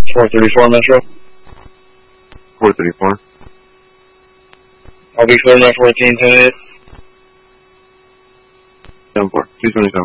434 Metro. 434. I'll be clear 914, 10-8. 10-4, 227.